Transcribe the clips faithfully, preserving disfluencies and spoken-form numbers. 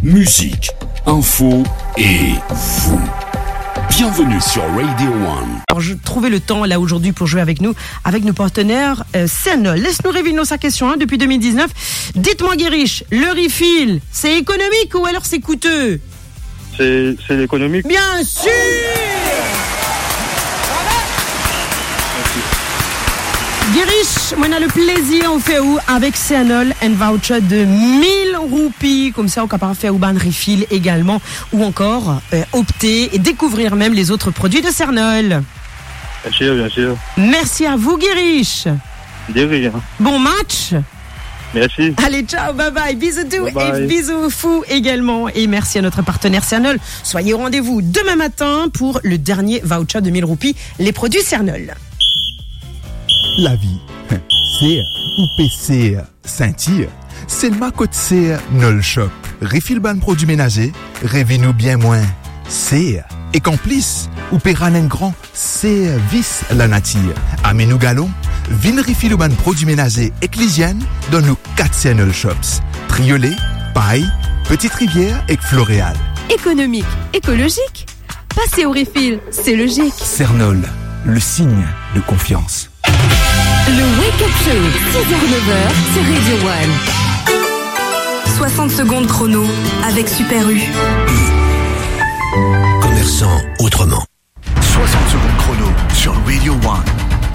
musique, info et vous. Bienvenue sur Radio One. Alors, je trouvais le temps là aujourd'hui pour jouer avec nous, avec nos partenaires euh, Cernol. Laisse-nous révéler sa question hein, depuis deux mille dix-neuf. Dites-moi Guériche, le refill, c'est économique ou alors c'est coûteux? C'est, c'est économique. Bien sûr. Guériche, on a le plaisir, on fait où avec Cernol, un voucher de mille roupies, comme ça on peut faire ou ban refill également, ou encore euh, opter et découvrir même les autres produits de Cernol. Bien sûr, bien sûr. Merci à vous Guériche. De rien. Bon match. Merci. Allez, ciao, bye bye, bisous tout bye bye. Et bisous fous également. Et merci à notre partenaire Cernol. Soyez au rendez-vous demain matin pour le dernier voucher de mille roupies, les produits Cernol. La vie, c'est ou P C Saint-Cyr. C'est le marque C Nol Shop. Refill ban produits ménagers, rêvez-nous bien moins. C et complice ou Péranen Grand, c'est vis la nature. Amène-nous galon, vin refill ou ban produits ménagers et l'hygiène dans nos quatre Cernol Shops. Triolet, Paille, Petite Rivière et Floréal. Économique, écologique. Passer au refill, c'est logique. Cernol, le signe de confiance. Le Wake Up Show, six heures neuf heures sur Radio One. soixante secondes chrono avec Super U. Commerçant autrement. soixante secondes chrono sur Radio One.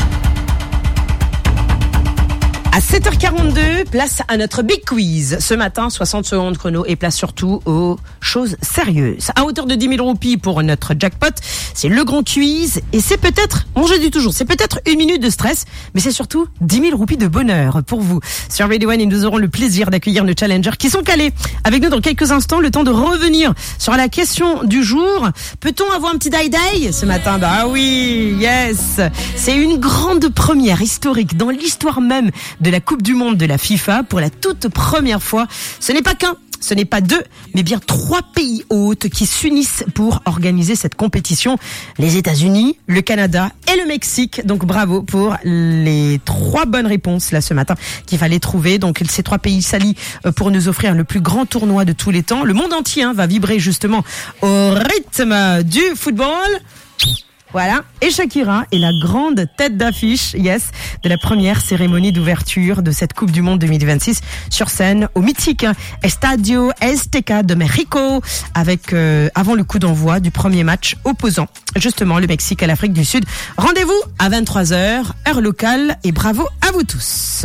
À sept heures quarante-deux, place à notre Big Quiz. Ce matin, soixante secondes chrono et place surtout aux choses sérieuses. À hauteur de dix mille roupies pour notre jackpot, c'est le grand quiz. Et c'est peut-être, on je dis toujours, c'est peut-être une minute de stress, mais c'est surtout dix mille roupies de bonheur pour vous. Sur Radio One, et nous aurons le plaisir d'accueillir nos challengers qui sont calés avec nous dans quelques instants. Le temps de revenir sur la question du jour. Peut-on avoir un petit die-die ce matin? Bah oui, yes. C'est une grande première historique dans l'histoire même de la Coupe du Monde de la FIFA. Pour la toute première fois, ce n'est pas qu'un, ce n'est pas deux, mais bien trois pays hôtes qui s'unissent pour organiser cette compétition. Les États-Unis, le Canada et le Mexique. Donc bravo pour les trois bonnes réponses là ce matin qu'il fallait trouver. Donc ces trois pays s'allient pour nous offrir le plus grand tournoi de tous les temps. Le monde entier hein, va vibrer justement au rythme du football. Voilà, et Shakira est la grande tête d'affiche, yes, de la première cérémonie d'ouverture de cette Coupe du Monde deux mille vingt-six sur scène au mythique Estadio Azteca de Mexico, avec euh, avant le coup d'envoi du premier match opposant justement le Mexique à l'Afrique du Sud. Rendez-vous à vingt-trois heures, heure locale, et bravo à vous tous.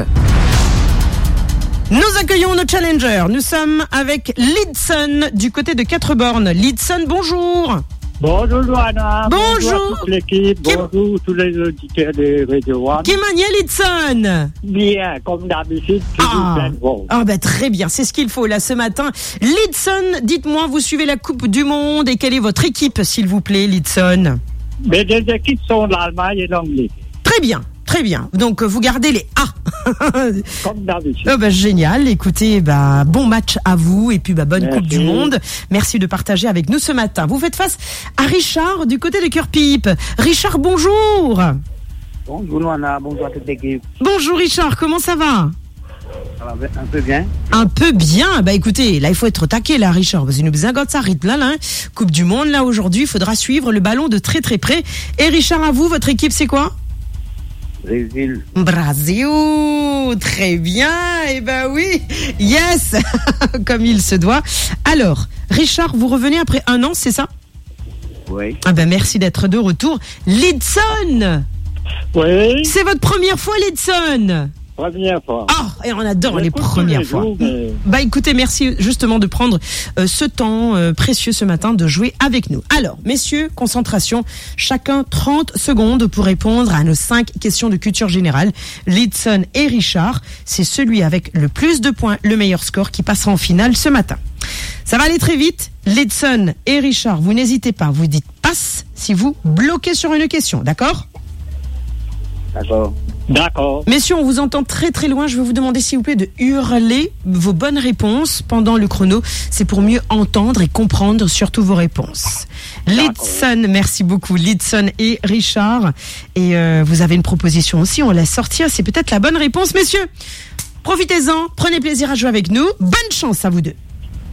Nous accueillons nos challengers. Nous sommes avec Lidson du côté de Quatre-Bornes. Lidson, bonjour. Bonjour Joanna. Bonjour. Bonjour à toute l'équipe. Qui... Bonjour tous les auditeurs de Radio One. Qui maniait Lidson? Bien, comme d'habitude, toujours ah. plein de bon. Ah ben très bien, c'est ce qu'il faut là ce matin. Lidson, dites-moi, vous suivez la Coupe du Monde et quelle est votre équipe, s'il vous plaît, Lidson? Les deux équipes sont l'Allemagne et l'Angleterre. Très bien. Très bien. Donc, vous gardez les A. Comme d'habitude. Oh, bah, génial. Écoutez, bah, bon match à vous et puis bah, bonne Merci. Coupe du Monde. Merci de partager avec nous ce matin. Vous faites face à Richard du côté de Cœur-Pipe. Richard, bonjour. Bonjour Joanna, bonjour à toute l'équipe. Bonjour Richard, comment ça va? Ça va un peu bien. Un peu bien. Bah écoutez, là il faut être au taquet là Richard, parce que nous besoin de ça rythme là, là hein. Coupe du Monde là aujourd'hui, il faudra suivre le ballon de très très près. Et Richard, à vous, votre équipe c'est quoi? Brésil. Brésil, très bien, et eh ben oui, yes, comme il se doit. Alors, Richard, vous revenez après un an, c'est ça? Oui. Ah ben merci d'être de retour. Lidson, Oui. c'est votre première fois, Lidson? Première fois. Ah, et on adore Je les l'écoute premières tous les fois. jours, mais... Bah écoutez, merci justement de prendre euh, ce temps euh, précieux ce matin de jouer avec nous. Alors, messieurs, concentration, chacun trente secondes pour répondre à nos cinq questions de culture générale. Lidson et Richard, c'est celui avec le plus de points, le meilleur score qui passera en finale ce matin. Ça va aller très vite. Lidson et Richard, vous n'hésitez pas, vous dites passe si vous bloquez sur une question, d'accord ? D'accord. D'accord. Messieurs, on vous entend très très loin. Je vais vous demander s'il vous plaît de hurler vos bonnes réponses pendant le chrono. C'est pour mieux entendre et comprendre surtout vos réponses. Lidson, merci beaucoup. Lidson et Richard. Et euh, vous avez une proposition aussi, on laisse sortir. C'est peut-être la bonne réponse, messieurs. Profitez-en, prenez plaisir à jouer avec nous. Bonne chance à vous deux.